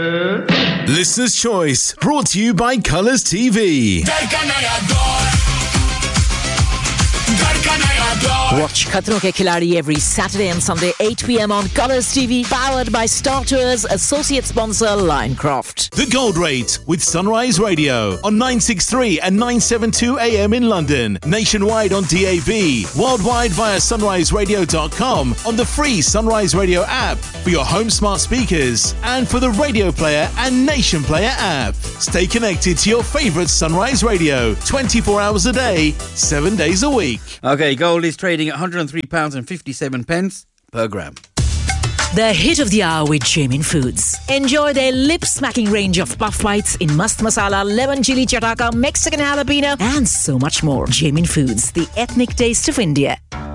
Listener's Choice, brought to you by Colours TV. Watch Khatron Ke Khiladi every Saturday and Sunday 8 p.m. on Colours TV, powered by Star Tours, associate sponsor Linecroft. The Gold Rate with Sunrise Radio on 963 and 972 AM in London, nationwide on DAB, worldwide via sunriseradio.com, on the free Sunrise Radio app for your home smart speakers and for the Radio Player and Nation Player app. Stay connected to your favourite Sunrise Radio 24 hours a day, 7 days a week. Okay, gold is trading at £103.57 per gram. The hit of the hour with Jamin Foods. Enjoy their lip-smacking range of puff bites in mast masala, lemon chili chataka, Mexican jalapeno, and so much more. Jamin Foods, the ethnic taste of India.